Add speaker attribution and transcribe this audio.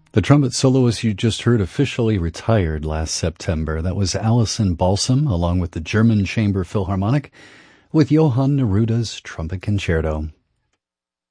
Speaker 1: The trumpet soloist you just heard officially retired last September. That was Alison Balsam, along with the German Chamber Philharmonic, with Johann Neruda's Trumpet Concerto.